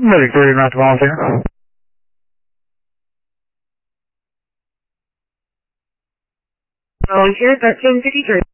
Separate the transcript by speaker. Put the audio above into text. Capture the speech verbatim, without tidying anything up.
Speaker 1: Medic three, not to volunteer.
Speaker 2: Volunteer thirteen fifty-three.